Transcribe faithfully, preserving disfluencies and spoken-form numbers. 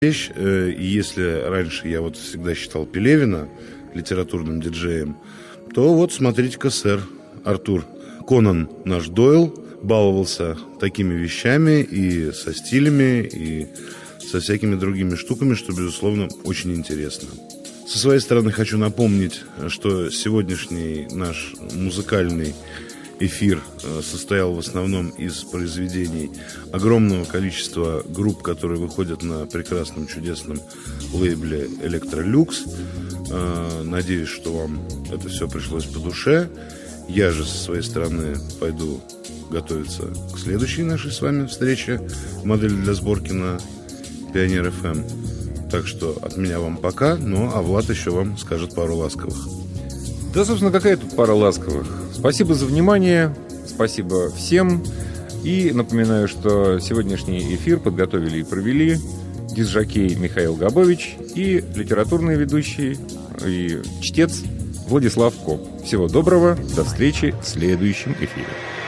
вещь. И если раньше я вот всегда считал Пелевина литературным диджеем, то вот смотрите-ка, сэр Артур Конан наш Дойл баловался такими вещами и со стилями, и со всякими другими штуками, что, безусловно, очень интересно. Со своей стороны хочу напомнить, что сегодняшний наш музыкальный эфир состоял в основном из произведений огромного количества групп, которые выходят на прекрасном, чудесном лейбле Electrolux. Надеюсь, что вам это все пришлось по душе. Я же со своей стороны пойду готовиться к следующей нашей с вами встрече «Модель для сборки» на Пионер эф эм. Так что от меня вам пока, ну а Влад еще вам скажет пару ласковых. Да, собственно, какая тут пара ласковых. Спасибо за внимание, спасибо всем. И напоминаю, что сегодняшний эфир подготовили и провели диск-жокей Михаил Габович и литературный ведущий и чтец Владислав Коп. Всего доброго, до встречи в следующем эфире.